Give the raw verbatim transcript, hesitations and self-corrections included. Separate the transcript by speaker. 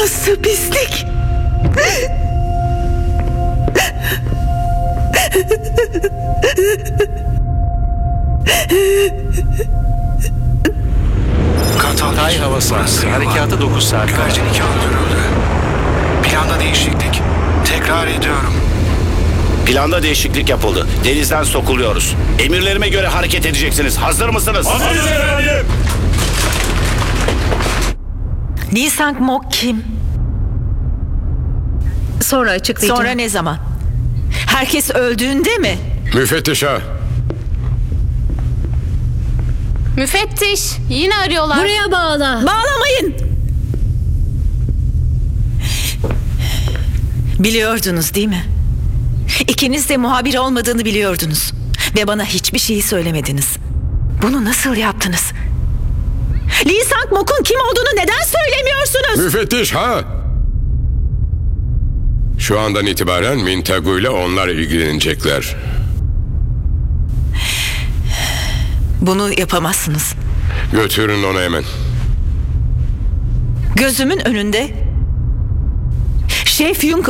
Speaker 1: Nasıl pislik?
Speaker 2: Kartal
Speaker 3: Tay havası.
Speaker 2: Burası
Speaker 3: Harekata dokuz saat kala.
Speaker 2: Güvercin iki öldürüldü. Planda değişiklik. Tekrar ediyorum.
Speaker 4: Planda değişiklik yapıldı. Denizden sokuluyoruz. Emirlerime göre hareket edeceksiniz. Hazır mısınız?
Speaker 5: Hazırız efendim.
Speaker 1: Lee Sang-mok kim?
Speaker 6: Sonra açıklayacağım.
Speaker 1: Sonra ne zaman? Herkes öldüğünde mi?
Speaker 5: Müfettiş ha.
Speaker 7: Müfettiş, yine arıyorlar.
Speaker 6: Buraya bağla.
Speaker 1: Bağlamayın! Biliyordunuz değil mi? İkiniz de muhabir olmadığını biliyordunuz. Ve bana hiçbir şeyi söylemediniz. Bunu nasıl yaptınız? Lee Sang-mok'un kim olduğunu neden söylemiyorsunuz?
Speaker 5: Müfettiş ha. Şu andan itibaren Mintagu ile onlar ilgilenecekler.
Speaker 1: Bunu yapamazsınız.
Speaker 5: Götürün onu hemen.
Speaker 1: Gözümün önünde Şef Yung